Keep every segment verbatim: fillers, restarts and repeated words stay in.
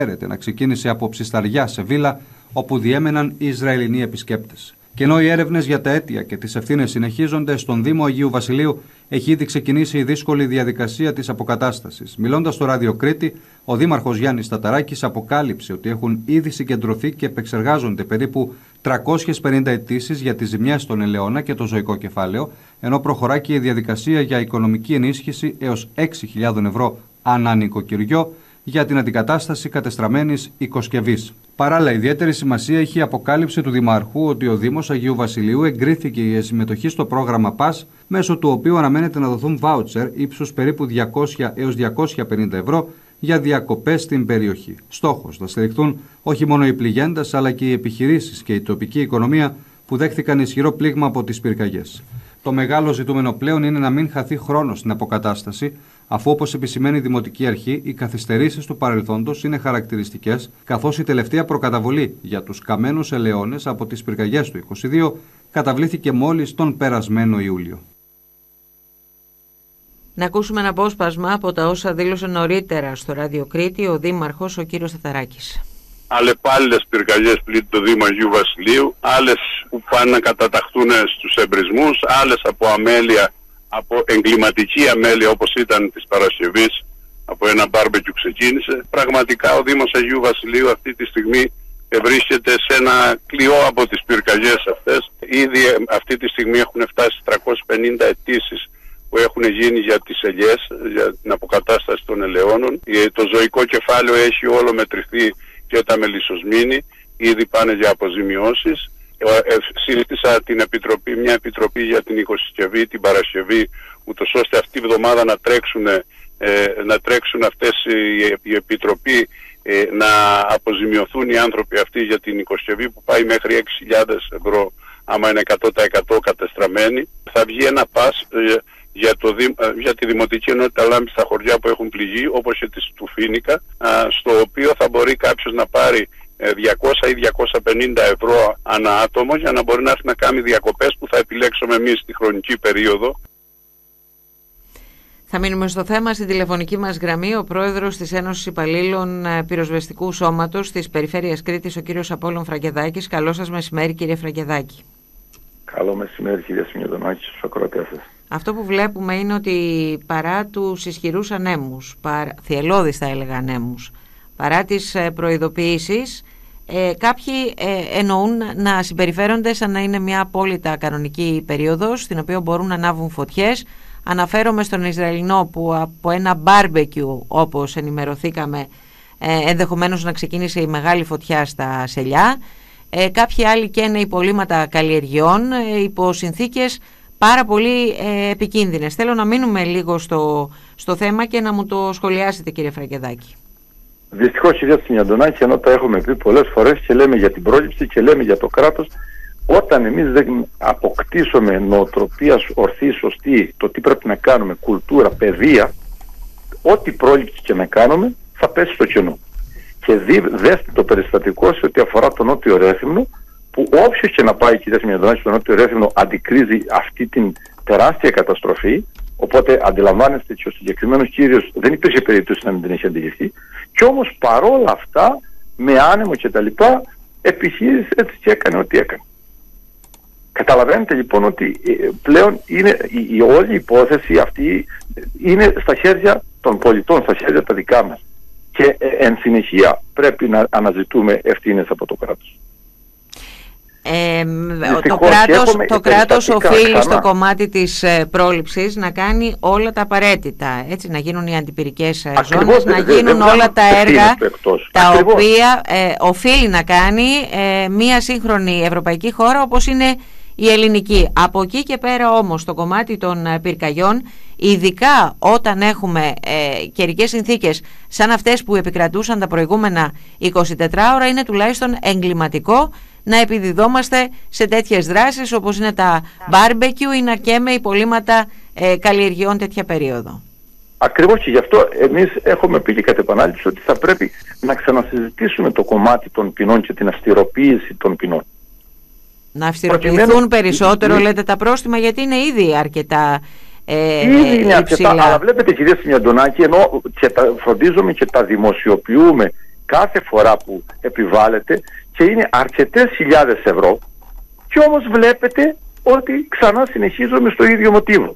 να ξεκίνησε από Ψισταριά σε Βίλα, όπου διέμεναν οι Ισραηλινοί επισκέπτες. Και ενώ οι έρευνες για τα αίτια και τις ευθύνες συνεχίζονται, στον Δήμο Αγίου Βασιλείου έχει ήδη ξεκινήσει η δύσκολη διαδικασία της αποκατάστασης. Μιλώντας στο Ράδιο Κρήτη, ο Δήμαρχος Γιάννης Ταταράκης αποκάλυψε ότι έχουν ήδη συγκεντρωθεί και επεξεργάζονται περίπου τριακόσιες πενήντα αιτήσεις για τις ζημιές στον ελαιώνα και το ζωικό κεφάλαιο, ενώ προχωρά και η διαδικασία για οικονομική ενίσχυση έως έξι χιλιάδες ευρώ ανά νοικοκυριό για την αντικατάσταση κατεστραμμένης οικοσκευής. Παράλληλα, ιδιαίτερη σημασία έχει η αποκάλυψη του Δημάρχου ότι ο Δήμος Αγίου Βασιλείου εγκρίθηκε η συμμετοχή στο πρόγραμμα ΠΑΣ, μέσω του οποίου αναμένεται να δοθούν βάουτσερ ύψους περίπου διακόσια έως διακόσια πενήντα ευρώ για διακοπές στην περιοχή. Στόχος να στηριχθούν όχι μόνο οι πληγέντες, αλλά και οι επιχειρήσεις και η τοπική οικονομία που δέχθηκαν ισχυρό πλήγμα από τις πυρκαγιές. Το μεγάλο ζητούμενο πλέον είναι να μην χαθεί χρόνο στην αποκατάσταση, αφού, όπως επισημαίνει η Δημοτική Αρχή, οι καθυστερήσεις του παρελθόντος είναι χαρακτηριστικές, καθώς η τελευταία προκαταβολή για τους καμένους ελαιώνες από τις πυρκαγιές του είκοσι δύο καταβλήθηκε μόλις τον περασμένο Ιούλιο. Να ακούσουμε ένα απόσπασμα από τα όσα δήλωσε νωρίτερα στο Ράδιο Κρήτη ο Δήμαρχος, ο κύριος Ταταράκης. Αλλεπάλληλες πυρκαγιές πλήττει το Δήμο Αγίου Βασιλείου, άλλες που πάνε να καταταχθούν στους εμπρισμούς, άλλες από αμέλεια, από εγκληματική αμέλεια όπως ήταν της Παρασκευής, από ένα μπάρμπεκιου ξεκίνησε. Πραγματικά ο Δήμος Αγίου Βασιλείου αυτή τη στιγμή βρίσκεται σε ένα κλειό από τις πυρκαγιές αυτές. Ήδη αυτή τη στιγμή έχουν φτάσει τριακόσιες πενήντα αιτήσεις που έχουν γίνει για τις ελιές, για την αποκατάσταση των ελαιώνων. Το ζωικό κεφάλαιο έχει όλο μετρηθεί και τα μελισσοσμήνη, ήδη πάνε για αποζημιώσεις. Σύστησα την επιτροπή, μια επιτροπή για την οικοσυσκευή, την Παρασκευή, ούτως ώστε αυτή η εβδομάδα να τρέξουν, ε, να τρέξουν αυτές η, η επιτροπή, ε, να αποζημιωθούν οι άνθρωποι αυτοί για την οικοσυσκευή που πάει μέχρι έξι χιλιάδες ευρώ άμα είναι εκατό τοις εκατό κατεστραμμένοι. Θα βγει ένα πας ε, για, το, για τη Δημοτική Ενότητα Λάμπη στα χωριά που έχουν πληγεί, όπως και της του Φίνικα, στο οποίο θα μπορεί κάποιος να πάρει διακόσια ή διακόσια πενήντα ευρώ ανά άτομο για να μπορεί να έρθει να κάνει διακοπές που θα επιλέξουμε εμείς στη χρονική περίοδο. Θα μείνουμε στο θέμα. Στην τηλεφωνική μας γραμμή ο πρόεδρος της Ένωσης Υπαλλήλων Πυροσβεστικού Σώματος της Περιφέρειας Κρήτης, ο κύριος Απόλλων Φραγκεδάκης. Καλό σας μεσημέρι, κύριε Φραγκεδάκη. Καλό μεσημέρι, κύριε Σιμιωτονάκη, στους ακροατές σας. Αυτό που βλέπουμε είναι ότι παρά τους ισχυρούς ανέμους, παρά, θυελλώδεις θα έλεγα ανέμους, παρά τις προειδοποιήσεις, ε, κάποιοι ε, εννοούν να συμπεριφέρονται σαν να είναι μια απόλυτα κανονική περίοδος, στην οποία μπορούν να ανάβουν φωτιές. Αναφέρομαι στον Ισραηλινό που από ένα μπάρμπεκιου, όπως ενημερωθήκαμε, ε, ενδεχομένως να ξεκίνησε η μεγάλη φωτιά στα Σελιά. Ε, κάποιοι άλλοι καίνε υπολείμματα καλλιεργειών ε, υπό συνθήκες πάρα πολύ ε, επικίνδυνες. Θέλω να μείνουμε λίγο στο, στο θέμα και να μου το σχολιάσετε, κύριε Φραγκεδάκη. Δυστυχώς, κυρία Σιμιωτονάκη, ενώ τα έχουμε πει πολλές φορές και λέμε για την πρόληψη και λέμε για το κράτος, όταν εμείς δεν αποκτήσουμε νοοτροπία ορθή, σωστή, το τι πρέπει να κάνουμε, κουλτούρα, παιδεία, ό,τι πρόληψη και να κάνουμε θα πέσει στο κενό. Και δει, δέστε το περιστατικό σε ό,τι αφορά τον Νότιο Ρέθυμνο, που όποιος και να πάει, κυρία Σιμιωτονάκη, στον Νότιο Ρέθυμνο αντικρίζει αυτή την τεράστια καταστροφή. Οπότε αντιλαμβάνεστε ότι ο συγκεκριμένος κύριος δεν υπήρχε περίπτωση να μην την έχει αντιληφθεί. Και όμως παρόλα αυτά, με άνεμο και τα λοιπά, επιχείρησε έτσι και έκανε ό,τι έκανε. Καταλαβαίνετε λοιπόν ότι πλέον είναι, η, η όλη υπόθεση αυτή είναι στα χέρια των πολιτών, στα χέρια τα δικά μας. Και ε, εν συνεχεία πρέπει να αναζητούμε ευθύνες από το κράτος. Ε, το κράτος, το κράτος οφείλει ξανά στο κομμάτι της ε, πρόληψης να κάνει όλα τα απαραίτητα, έτσι, να γίνουν οι αντιπυρικές ε, ζώνες, να γίνουν δε, δε, όλα τα έργα τα Ακριβώς. οποία ε, οφείλει να κάνει ε, μια σύγχρονη ευρωπαϊκή χώρα όπως είναι η ελληνική. Από εκεί και πέρα όμως το κομμάτι των ε, πυρκαγιών, ειδικά όταν έχουμε ε, καιρικές συνθήκες σαν αυτές που επικρατούσαν τα προηγούμενα εικοσιτέσσερις ώρα, είναι τουλάχιστον εγκληματικό να επιδιδόμαστε σε τέτοιες δράσεις όπως είναι τα μπάρμπεκιου ή να καίμε υπολείμματα ε, καλλιεργειών τέτοια περίοδο. Ακριβώς, και γι' αυτό εμείς έχουμε πει και κατ' επανάληψη ότι θα πρέπει να ξανασυζητήσουμε το κομμάτι των ποινών και την αυστηροποίηση των ποινών. Να αυστηροποιηθούν Προκειμένου... περισσότερο, μη... λέτε, τα πρόστιμα, γιατί είναι ήδη αρκετά ε, ήδη είναι αρκετά, αλλά βλέπετε, κυρία Σιμιωτονάκη, ενώ και τα φροντίζουμε και τα δημοσιοποιούμε κάθε φορά που επιβάλλεται και είναι αρκετές χιλιάδες ευρώ, και όμως βλέπετε ότι ξανά συνεχίζουμε στο ίδιο μοτίβο.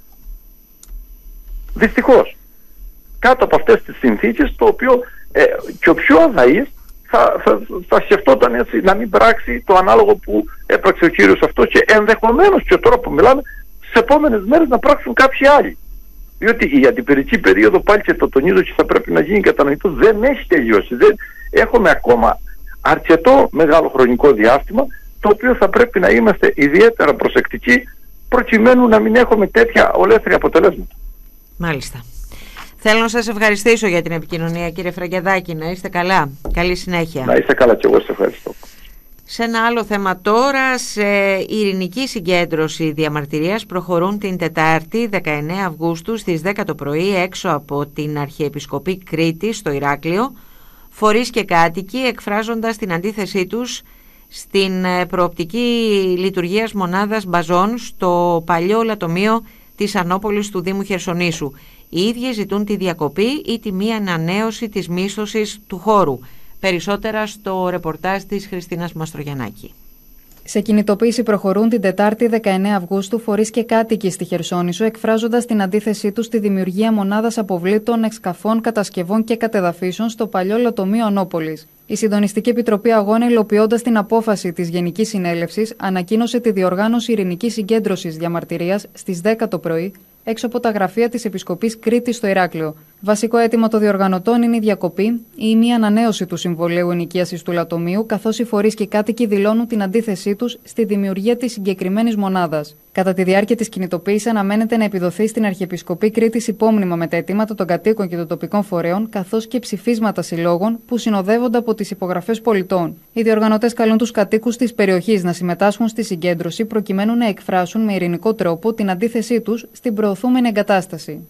Δυστυχώς, κάτω από αυτές τις συνθήκες, το οποίο ε, και ο πιο αδαής θα, θα, θα σκεφτόταν έτσι να μην πράξει το ανάλογο που έπραξε ο κύριος αυτό, και ενδεχομένως και τώρα που μιλάμε στις επόμενες μέρες να πράξουν κάποιοι άλλοι. Διότι η αντιπυρική περίοδο, πάλι και το τονίζω και θα πρέπει να γίνει κατανοητό, δεν έχει τελειώσει. Δεν, έχουμε ακόμα αρκετό μεγάλο χρονικό διάστημα, το οποίο θα πρέπει να είμαστε ιδιαίτερα προσεκτικοί προκειμένου να μην έχουμε τέτοια ολέθρια αποτελέσματα. Μάλιστα. Θέλω να σας ευχαριστήσω για την επικοινωνία, κύριε Φραγκιαδάκη. Να είστε καλά. Καλή συνέχεια. Να είστε καλά, και εγώ σας ευχαριστώ. Σε ένα άλλο θέμα τώρα, σε ειρηνική συγκέντρωση διαμαρτυρίας προχωρούν την Τετάρτη δεκαεννέα Αυγούστου στις δέκα το πρωί έξω από την Αρχιεπισκοπή Κρήτης στο Ηράκλειο, φορείς και κάτοικοι εκφράζοντας την αντίθεσή τους στην προοπτική λειτουργίας μονάδας μπαζών στο παλιό λατομείο της Ανόπολης του Δήμου Χερσονήσου. Οι ίδιοι ζητούν τη διακοπή ή τη μη ανανέωση της μίσθωσης του χώρου. Περισσότερα στο ρεπορτάζ της Χριστίνας Μαστρογιαννάκη. Σε κινητοποίηση προχωρούν την Τετάρτη δεκαεννέα Αυγούστου φορείς και κάτοικοι στη Χερσόνησο, εκφράζοντας την αντίθεσή τους στη δημιουργία μονάδας αποβλήτων, εξκαφών, κατασκευών και κατεδαφίσεων στο παλιό λατομείο Ανόπολης. Η Συντονιστική Επιτροπή Αγώνα, υλοποιώντας την απόφαση της Γενικής Συνέλευσης, ανακοίνωσε τη διοργάνωση ειρηνικής συγκέντρωσης διαμαρτυρίας στις δέκα το πρωί έξω από τα γραφεία της Επισκοπής Κρήτης στο Ηράκλειο. Βασικό αίτημα των διοργανωτών είναι η διακοπή ή η μη ανανέωση του συμβολαίου ενοικίασης του λατομείου, καθώς οι φορείς και οι κάτοικοι δηλώνουν την αντίθεσή τους στη δημιουργία της συγκεκριμένης μονάδας. Κατά τη διάρκεια της κινητοποίησης, αναμένεται να επιδοθεί στην Αρχιεπισκοπή Κρήτης υπόμνημα με τα αιτήματα των κατοίκων και των τοπικών φορέων, καθώς και ψηφίσματα συλλόγων που συνοδεύονται από τις υπογραφές πολιτών. Οι διοργανωτές καλούν τους κατοίκους της περιοχής να συμμετάσχουν στη συγκέντρωση, προκειμένου να εκφράσουν με ειρηνικό τρόπο την αντίθεσή τους στην προωθούμενη εγκατάσταση.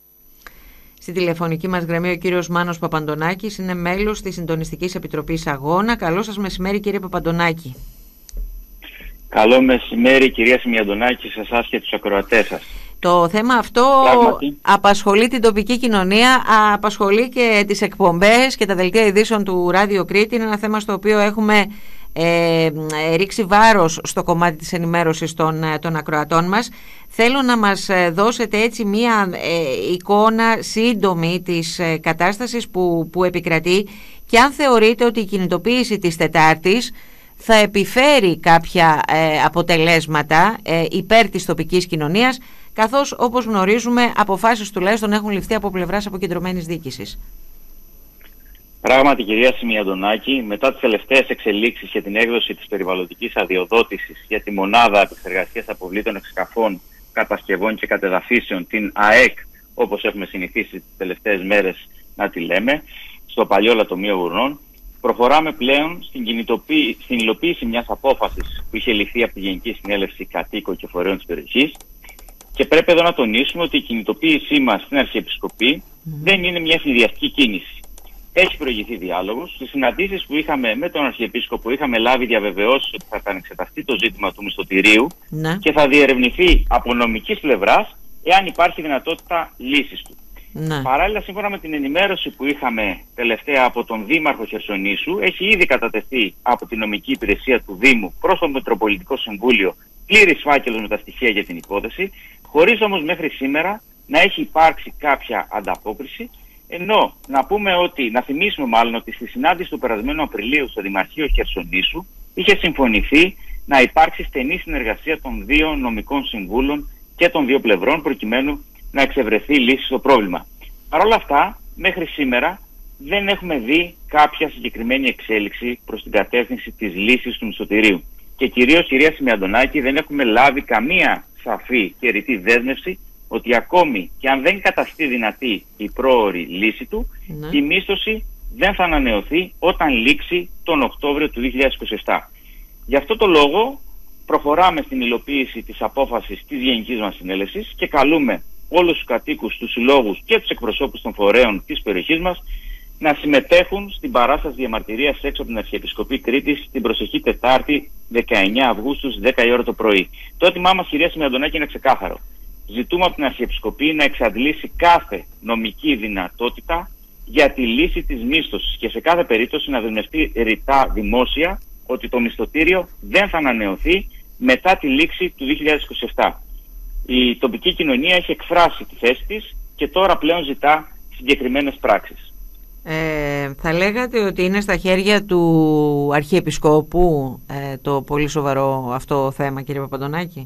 Στη τηλεφωνική μας γραμμή ο κύριος Μάνος Παπαντονάκης είναι μέλος της Συντονιστικής Επιτροπής Αγώνα. Καλό σας μεσημέρι, κύριε Παπαντονάκη. Καλό μεσημέρι, κυρία Σημιαντονάκη, σε εσάς και τους ακροατές σας. Το θέμα αυτό Πράγματι. απασχολεί την τοπική κοινωνία, απασχολεί και τις εκπομπές και τα δελτία ειδήσεων του Ράδιο Κρήτη. Είναι ένα θέμα στο οποίο έχουμε ε, ρίξει βάρος στο κομμάτι της ενημέρωσης των, των ακροατών μας. Θέλω να μας δώσετε έτσι μία ε, εικόνα σύντομη της ε, κατάστασης που, που επικρατεί, και αν θεωρείτε ότι η κινητοποίηση της Τετάρτης θα επιφέρει κάποια ε, αποτελέσματα ε, υπέρ της τοπικής κοινωνίας, καθώς όπως γνωρίζουμε αποφάσεις τουλάχιστον έχουν ληφθεί από πλευράς αποκεντρωμένης διοίκησης. Πράγματι, κυρία Σημιαντονάκη, μετά τις τελευταίες εξελίξεις και την έκδοση της περιβαλλοντικής αδειοδότησης για τη μονάδα επεξεργασίας αποβλήτων εξκαφών, κατασκευών και κατεδαφίσεων, την ΑΕΚ, όπως έχουμε συνηθίσει τις τελευταίες μέρες να τη λέμε, στο παλιό λατομείο Βουρνών, προχωράμε πλέον στην, στην υλοποίηση μιας απόφασης που είχε ληφθεί από τη Γενική Συνέλευση Κατοίκων και Φορέων της περιοχής, και πρέπει εδώ να τονίσουμε ότι η κινητοποίησή μας στην Αρχιεπισκοπή mm. δεν είναι μια συνδυαστική κίνηση. Έχει προηγηθεί διάλογος. Στις συναντήσεις που είχαμε με τον Αρχιεπίσκοπο είχαμε λάβει διαβεβαιώσεις ότι θα επανεξεταστεί το ζήτημα του μισθωτηρίου ναι. και θα διερευνηθεί από νομικής πλευράς εάν υπάρχει δυνατότητα λύσης του. Ναι. Παράλληλα, σύμφωνα με την ενημέρωση που είχαμε τελευταία από τον Δήμαρχο Χερσονήσου, έχει ήδη κατατεθεί από την νομική υπηρεσία του Δήμου προς το Μητροπολιτικό Συμβούλιο πλήρης φάκελος με τα στοιχεία για την υπόθεση, χωρίς όμως μέχρι σήμερα να έχει υπάρξει κάποια ανταπόκριση. Ενώ να πούμε ότι, να θυμίσουμε μάλλον ότι στη συνάντηση του περασμένου Απριλίου στο Δημαρχείο Χερσονήσου είχε συμφωνηθεί να υπάρξει στενή συνεργασία των δύο νομικών συμβούλων και των δύο πλευρών προκειμένου να εξευρεθεί λύση στο πρόβλημα. Παρ' όλα αυτά, μέχρι σήμερα δεν έχουμε δει κάποια συγκεκριμένη εξέλιξη προς την κατεύθυνση της λύσης του μισθωτηρίου. Και κυρίως, κυρία Σημιαντονάκη, δεν έχουμε λάβει καμία σαφή και ρητή δέσμευση ότι ακόμη και αν δεν καταστεί δυνατή η πρόωρη λύση του, ναι. η μίσθωση δεν θα ανανεωθεί όταν λήξει τον Οκτώβριο του δύο χιλιάδες είκοσι επτά. Γι' αυτό το λόγο προχωράμε στην υλοποίηση της απόφασης της Γενικής μας Συνέλευσης και καλούμε όλους τους κατοίκους, τους συλλόγους και τους εκπροσώπους των φορέων της περιοχής μας να συμμετέχουν στην παράσταση διαμαρτυρίας έξω από την Αρχιεπισκοπή Κρήτης την προσεχή Τετάρτη δεκαεννέα Αυγούστου στις δέκα η ώρα το πρωί. Το έτοιμά μας, κυρία Σημιαντονάκη, είναι ξεκάθαρο. Ζητούμε από την Αρχιεπισκοπή να εξαντλήσει κάθε νομική δυνατότητα για τη λύση της μίσθωσης και σε κάθε περίπτωση να δεσμευτεί ρητά δημόσια ότι το μισθωτήριο δεν θα ανανεωθεί μετά τη λήξη του δύο χιλιάδες είκοσι επτά. Η τοπική κοινωνία έχει εκφράσει τη θέση της και τώρα πλέον ζητά συγκεκριμένες πράξεις. Ε, θα λέγατε ότι είναι στα χέρια του Αρχιεπισκόπου ε, το πολύ σοβαρό αυτό θέμα, κύριε Παπαντονάκη?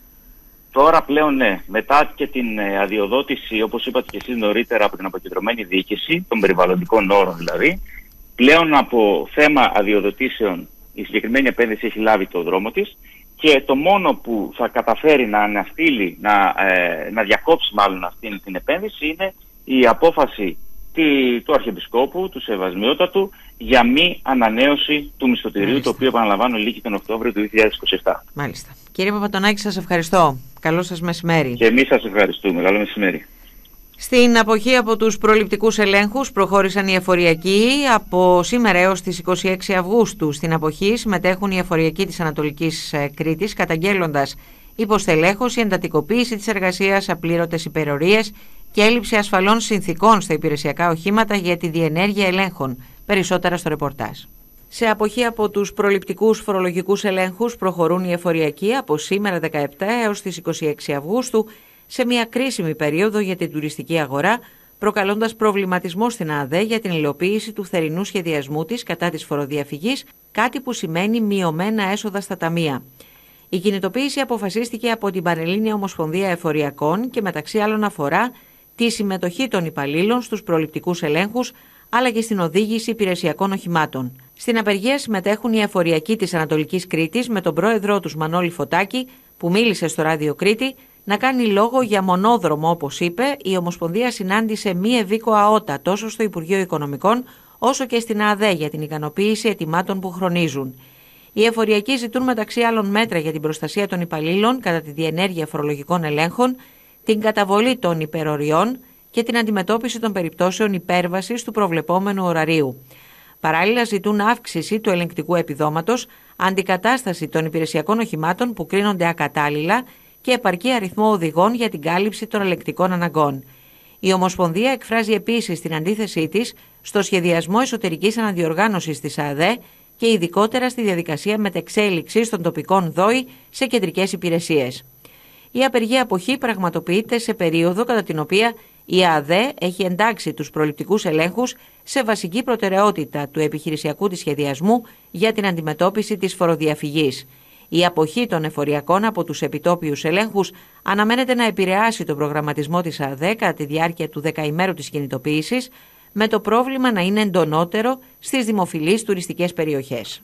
Τώρα πλέον ναι. Μετά και την ε, αδειοδότηση, όπως είπατε και εσείς νωρίτερα, από την αποκεντρωμένη διοίκηση, των περιβαλλοντικών όρων δηλαδή, πλέον από θέμα αδειοδοτήσεων η συγκεκριμένη επένδυση έχει λάβει το δρόμο της και το μόνο που θα καταφέρει να αναστείλει, να, ε, να διακόψει μάλλον αυτή την επένδυση είναι η απόφαση του Αρχιεπισκόπου, του Σεβασμιότατου, για μη ανανέωση του μισθωτηρίου, Μάλιστα. το οποίο επαναλαμβάνω λύγει τον Οκτώβριο του δύο χιλιάδες είκοσι επτά. Μάλιστα. Κύριε Παπαντονάκη, σας ευχαριστώ. Καλό σας μεσημέρι. Και εμείς σας ευχαριστούμε. Καλό μεσημέρι. Στην αποχή από τους προληπτικούς ελέγχους προχώρησαν οι εφοριακοί. Από σήμερα έως τις είκοσι έξι Αυγούστου στην αποχή συμμετέχουν οι εφοριακοί της Ανατολικής Κρήτης, καταγγέλλοντας υποστελέχωση, εντατικοποίηση της εργασίας, απλήρωτες υπερορίες και έλλειψη ασφαλών συνθηκών στα υπηρεσιακά οχήματα για τη διενέργεια ελέγχων. Περισσότερα στο ρεπορτάζ. Σε αποχή από τους προληπτικούς φορολογικούς ελέγχους προχωρούν οι εφοριακοί από σήμερα δεκαεπτά έως τις είκοσι έξι Αυγούστου σε μια κρίσιμη περίοδο για την τουριστική αγορά, προκαλώντας προβληματισμό στην ΑΔΕ για την υλοποίηση του θερινού σχεδιασμού της κατά της φοροδιαφυγής, κάτι που σημαίνει μειωμένα έσοδα στα ταμεία. Η κινητοποίηση αποφασίστηκε από την Πανελλήνια Ομοσπονδία Εφοριακών και μεταξύ άλλων αφορά τη συμμετοχή των υπαλλήλων στους προληπτικούς ελέγχους, αλλά και στην οδήγηση υπηρεσιακών οχημάτων. Στην απεργία συμμετέχουν οι εφοριακοί της Ανατολικής Κρήτης με τον πρόεδρό τους Μανώλη Φωτάκη, που μίλησε στο Ράδιο Κρήτη, να κάνει λόγο για μονόδρομο. Όπως είπε, η Ομοσπονδία συνάντησε μη ευήκοα ότα τόσο στο Υπουργείο Οικονομικών όσο και στην ΑΔΕ για την ικανοποίηση αιτημάτων που χρονίζουν. Οι εφοριακοί ζητούν μεταξύ άλλων μέτρα για την προστασία των υπαλλήλων κατά τη διενέργεια φορολογικών ελέγχων, την καταβολή των υπεροριών και την αντιμετώπιση των περιπτώσεων υπέρβασης του προβλεπόμενου ωραρίου. Παράλληλα, ζητούν αύξηση του ελεγκτικού επιδόματος, αντικατάσταση των υπηρεσιακών οχημάτων που κρίνονται ακατάλληλα και επαρκή αριθμό οδηγών για την κάλυψη των ελεγκτικών αναγκών. Η Ομοσπονδία εκφράζει επίσης την αντίθεσή της στο σχεδιασμό εσωτερικής αναδιοργάνωσης της ΑΔΕ και ειδικότερα στη διαδικασία μετεξέλιξης των τοπικών ΔΟΗ σε κεντρικές υπηρεσίες. Η απεργία αποχή πραγματοποιείται σε περίοδο κατά την οποία η ΑΔΕ έχει εντάξει τους προληπτικούς ελέγχους σε βασική προτεραιότητα του επιχειρησιακού της σχεδιασμού για την αντιμετώπιση της φοροδιαφυγής. Η αποχή των εφοριακών από τους επιτόπιους ελέγχους αναμένεται να επηρεάσει τον προγραμματισμό της ΑΔΕ κατά τη διάρκεια του δεκαημέρου της κινητοποίησης, με το πρόβλημα να είναι εντονότερο στις δημοφιλείς τουριστικές περιοχές.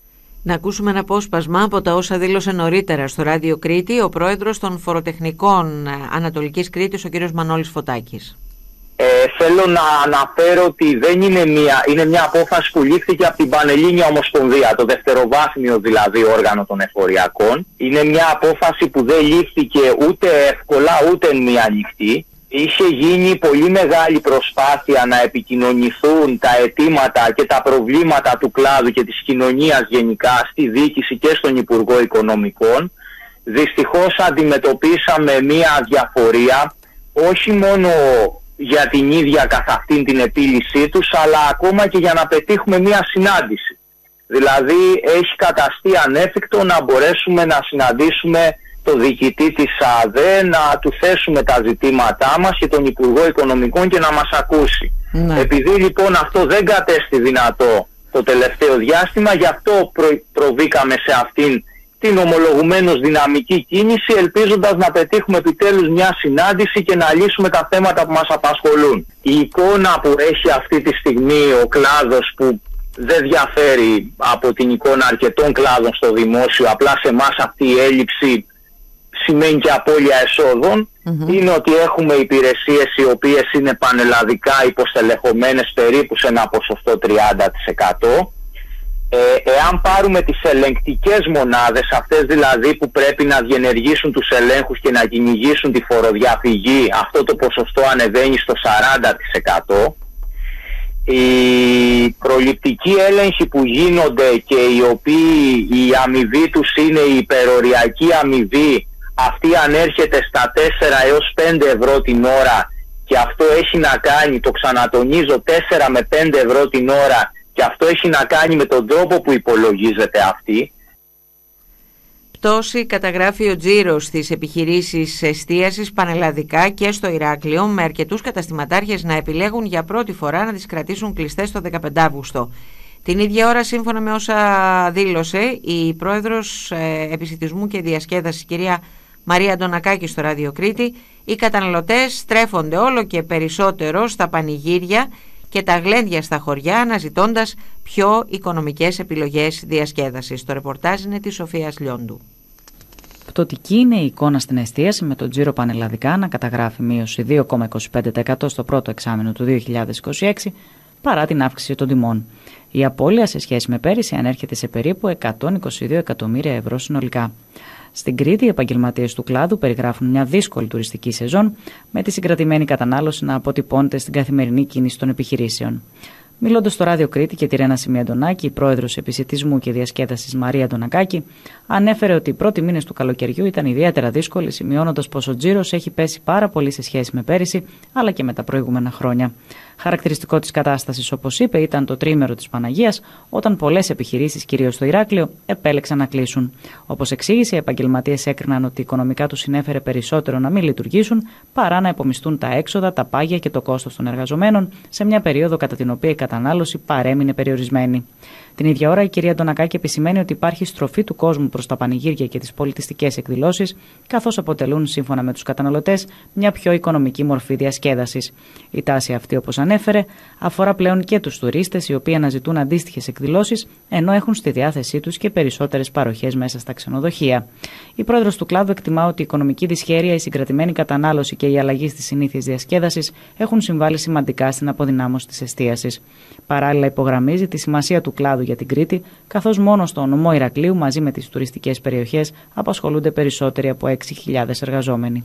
Να ακούσουμε ένα απόσπασμα από τα όσα δήλωσε νωρίτερα στο Ράδιο Κρήτη ο πρόεδρος των Φοροτεχνικών Ανατολικής Κρήτης, ο κ. Μανώλης Φωτάκης. Ε, θέλω να αναφέρω ότι δεν είναι μια, είναι μια απόφαση που λήφθηκε από την Πανελλήνια Ομοσπονδία, το δευτεροβάθμιο δηλαδή όργανο των εφοριακών. Είναι μια απόφαση που δεν λήφθηκε ούτε εύκολα ούτε μία ανοιχτή. Είχε γίνει πολύ μεγάλη προσπάθεια να επικοινωνηθούν τα αιτήματα και τα προβλήματα του κλάδου και της κοινωνίας γενικά στη διοίκηση και στον Υπουργό Οικονομικών. Δυστυχώς αντιμετωπίσαμε μία αδιαφορία, όχι μόνο για την ίδια καθ' αυτήν την επίλυσή τους, αλλά ακόμα και για να πετύχουμε μία συνάντηση. Δηλαδή έχει καταστεί ανέφικτο να μπορέσουμε να συναντήσουμε το διοικητή της ΑΔΕ, να του θέσουμε τα ζητήματά μας και τον Υπουργό Οικονομικών και να μας ακούσει. Ναι. Επειδή λοιπόν αυτό δεν κατέστη δυνατό το τελευταίο διάστημα, γι' αυτό προ, προβήκαμε σε αυτήν την ομολογουμένως δυναμική κίνηση, ελπίζοντας να πετύχουμε επιτέλους μια συνάντηση και να λύσουμε τα θέματα που μας απασχολούν. Η εικόνα που έχει αυτή τη στιγμή ο κλάδος, που δεν διαφέρει από την εικόνα αρκετών κλάδων στο δημόσιο, απλά σε εμάς αυτή η έλλειψη σημαίνει και απώλεια εσόδων, mm-hmm. είναι ότι έχουμε υπηρεσίες οι οποίες είναι πανελλαδικά υποστελεχωμένες περίπου σε ένα ποσοστό τριάντα τοις εκατό. Ε, εάν πάρουμε τις ελεγκτικές μονάδες, αυτές δηλαδή που πρέπει να διενεργήσουν τους ελέγχους και να κυνηγήσουν τη φοροδιαφυγή, αυτό το ποσοστό ανεβαίνει στο σαράντα τοις εκατό. Οι προληπτικοί έλεγχοι που γίνονται και οι οποίοι η αμοιβή τους είναι η υπεροριακή αμοιβή, αυτή ανέρχεται στα τέσσερα έως πέντε ευρώ την ώρα και αυτό έχει να κάνει, το ξανατονίζω, τέσσερα με πέντε ευρώ την ώρα, και αυτό έχει να κάνει με τον τρόπο που υπολογίζεται αυτή. Πτώση καταγράφει ο τζίρος στις επιχειρήσεις εστίασης πανελλαδικά και στο Ηράκλειο, με αρκετούς καταστηματάρχες να επιλέγουν για πρώτη φορά να τις κρατήσουν κλειστές το δεκαπέντε Αυγούστου. Την ίδια ώρα, σύμφωνα με όσα δήλωσε η πρόεδρος ε, Επισιτισμού και Διασκέδασης, κυρία Μαρία Αντωνακάκη, στο Ράδιο Κρήτη, οι καταναλωτές στρέφονται όλο και περισσότερο στα πανηγύρια και τα γλέντια στα χωριά, αναζητώντας πιο οικονομικές επιλογές διασκέδασης. Το ρεπορτάζ είναι της Σοφίας Λιόντου. Πτωτική είναι η εικόνα στην εστίαση, με τον τζίρο πανελλαδικά να καταγράφει μείωση δύο κόμμα είκοσι πέντε τοις εκατό στο πρώτο εξάμηνο του δύο χιλιάδες είκοσι έξι, παρά την αύξηση των τιμών. Η απώλεια σε σχέση με πέρυσι ανέρχεται σε περίπου εκατόν είκοσι δύο εκατομμύρια ευρώ συνολικά. Στην Κρήτη, οι επαγγελματίες του κλάδου περιγράφουν μια δύσκολη τουριστική σεζόν, με τη συγκρατημένη κατανάλωση να αποτυπώνεται στην καθημερινή κίνηση των επιχειρήσεων. Μιλώντας στο Ράδιο Κρήτη και τη Ρένα Σιμιαντονάκη, η πρόεδρος Επισιτισμού και Διασκέδασης Μαρία Αντωνακάκη ανέφερε ότι οι πρώτοι μήνες του καλοκαιριού ήταν ιδιαίτερα δύσκολοι, σημειώνοντας πως ο τζίρος έχει πέσει πάρα πολύ σε σχέση με πέρυσι, αλλά και με τα προηγούμενα χρόνια. Χαρακτηριστικό της κατάστασης, όπως είπε, ήταν το τρίμερο της Παναγίας, όταν πολλές επιχειρήσεις, κυρίως στο Ηράκλειο, επέλεξαν να κλείσουν. Όπως εξήγησε, οι επαγγελματίες έκριναν ότι οικονομικά τους συνέφερε περισσότερο να μην λειτουργήσουν παρά να επομιστούν τα έξοδα, τα πάγια και το κόστος των εργαζομένων, σε μια περίοδο κατά την οποία η κατανάλωση παρέμεινε περιορισμένη. Την ίδια ώρα, η κυρία Αντωνακάκη επισημαίνει ότι υπάρχει στροφή του κόσμου προς τα πανηγύρια και τις πολιτιστικές εκδηλώσεις, καθώς αποτελούν, σύμφωνα με τους καταναλωτές, μια πιο οικονομική μορφή διασκέδασης. Η τάση αυτή, όπως ανέφερε, αφορά πλέον και τους τουρίστες, οι οποίοι αναζητούν αντίστοιχες εκδηλώσεις, ενώ έχουν στη διάθεσή τους και περισσότερες παροχές μέσα στα ξενοδοχεία. Η πρόεδρος του κλάδου εκτιμά ότι η οικονομική δυσχέρεια, η συγκρατημένη κατανάλωση και η αλλαγή στις συνήθειες διασκέδασης έχουν συμβάλει σημαντικά στην αποδυνάμωση της εστίασης. Παράλληλα, υπογραμμίζει τη σημασία του κλάδου για την Κρήτη, καθώς μόνο στο νομό Ηρακλείου, μαζί με τις τουριστικές περιοχές, απασχολούνται περισσότεροι από έξι χιλιάδες εργαζόμενοι.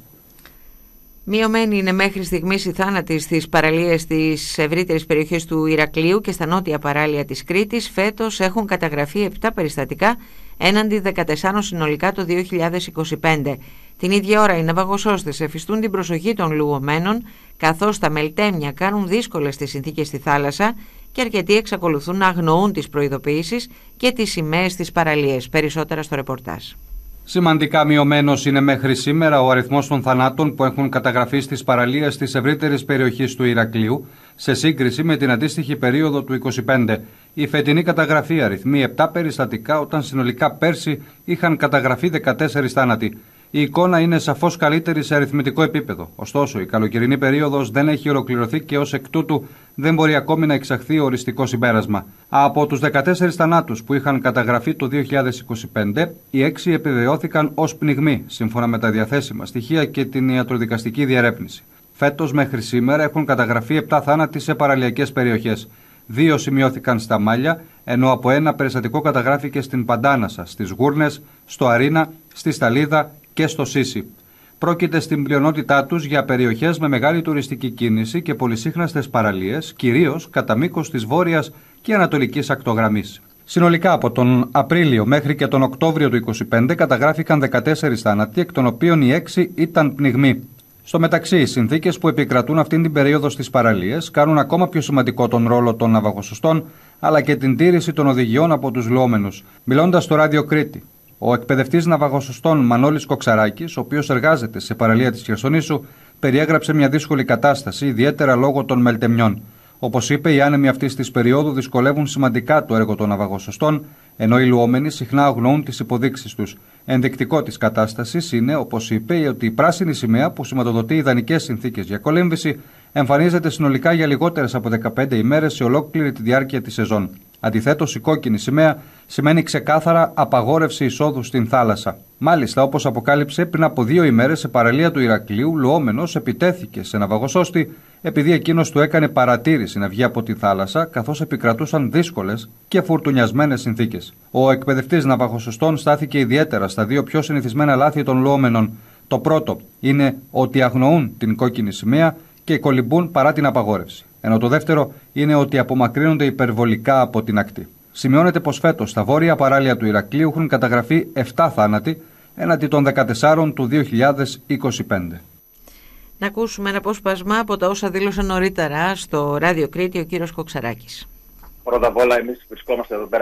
Μειωμένη είναι μέχρι στιγμής η θάνατη στις παραλίες στις ευρύτερες περιοχές του Ηρακλείου και στα νότια παράλια της Κρήτης. Φέτος έχουν καταγραφεί επτά περιστατικά έναντι δεκατέσσερα συνολικά το δύο χιλιάδες είκοσι πέντε. Την ίδια ώρα οι ναυαγοσώστες εφιστούν την προσοχή των λουωμένων, καθώς τα μελτέμια κάνουν δύσκολες τις συνθήκες στη θάλασσα και αρκετοί εξακολουθούν να αγνοούν τις προειδοποιήσεις και τις σημαίες στις παραλίες. Περισσότερα στο ρεπορτάζ. Σημαντικά μειωμένος είναι μέχρι σήμερα ο αριθμός των θανάτων που έχουν καταγραφεί στις παραλίες της ευρύτερης περιοχής του Ηρακλείου, σε σύγκριση με την αντίστοιχη περίοδο του είκοσι πέντε. Η φετινή καταγραφή αριθμεί επτά περιστατικά, όταν συνολικά πέρσι είχαν καταγραφεί δεκατέσσερα θάνατοι. Η εικόνα είναι σαφώς καλύτερη σε αριθμητικό επίπεδο. Ωστόσο, η καλοκαιρινή περίοδος δεν έχει ολοκληρωθεί και ως εκ τούτου δεν μπορεί ακόμη να εξαχθεί οριστικό συμπέρασμα. Από τους δεκατέσσερις θανάτους που είχαν καταγραφεί το δύο χιλιάδες είκοσι πέντε, οι έξι επιβεβαιώθηκαν ως πνιγμοί, σύμφωνα με τα διαθέσιμα στοιχεία και την ιατροδικαστική διερεύνηση. Φέτος μέχρι σήμερα έχουν καταγραφεί επτά θάνατοι σε παραλιακές περιοχές. Δύο σημειώθηκαν στα Μάλια, ενώ από ένα περιστατικό καταγράφηκε στην Παντάνασα, στις Γούρνες, στο Αρίνα, στη Σταλίδα και στο Σίσι. Πρόκειται στην πλειονότητά τους για περιοχές με μεγάλη τουριστική κίνηση και πολυσύχναστες παραλίες, κυρίως κατά μήκος της βόρειας και ανατολικής ακτογραμμής. Συνολικά από τον Απρίλιο μέχρι και τον Οκτώβριο του είκοσι πέντε καταγράφηκαν δεκατέσσερις θάνατοι, εκ των οποίων οι έξι ήταν πνιγμοί. Στο μεταξύ, οι συνθήκες που επικρατούν αυτήν την περίοδο στις παραλίες κάνουν ακόμα πιο σημαντικό τον ρόλο των ναυαγοσωστών, αλλά και την τήρηση των οδηγιών από τους λουόμενους. Μιλώντας στο Ράδιο Κρήτη, ο εκπαιδευτής ναυαγοσωστών Μανώλης Κοξαράκης, ο οποίος εργάζεται σε παραλία της Χερσονήσου, περιέγραψε μια δύσκολη κατάσταση, ιδιαίτερα λόγω των μελτεμιών. Όπως είπε, οι άνεμοι αυτής της περίοδου δυσκολεύουν σημαντικά το έργο των ναυαγοσωστών, ενώ οι λουόμενοι συχνά αγνοούν τις υποδείξεις τους. Ενδεικτικό της κατάστασης είναι, όπως είπε, ότι η πράσινη σημαία που σηματοδοτεί ιδανικές συνθήκες για κολύμβηση εμφανίζεται συνολικά για λιγότερες από δεκαπέντε ημέρες σε ολόκληρη τη διάρκεια της σεζόν. Αντιθέτως, η κόκκινη σημαία σημαίνει ξεκάθαρα απαγόρευση εισόδου στην θάλασσα. Μάλιστα, όπως αποκάλυψε, πριν από δύο ημέρες σε παραλία του Ηρακλείου, λουόμενος επιτέθηκε σε ναυαγοσώστη επειδή εκείνος του έκανε παρατήρηση να βγει από τη θάλασσα, καθώς επικρατούσαν δύσκολες και φουρτουνιασμένες συνθήκες. Ο εκπαιδευτής ναυαγοσωστών στάθηκε ιδιαίτερα στα δύο πιο συνηθισμένα λάθη των λουόμενων. Το πρώτο είναι ότι αγνοούν την κόκκινη σημαία και κολυμπούν παρά την απαγόρευση. Ενώ το δεύτερο είναι ότι απομακρύνονται υπερβολικά από την ακτή. Σημειώνεται πως φέτος στα βόρεια παράλια του Ηρακλείου έχουν καταγραφεί επτά θάνατοι έναντι των δεκατεσσάρων του δύο χιλιάδες είκοσι πέντε. Να ακούσουμε ένα απόσπασμα από τα όσα δήλωσε νωρίτερα στο Ράδιο Κρήτη ο κύριος Κοξαράκης. Πρώτα απ' όλα, εμείς βρισκόμαστε εδώ πέρα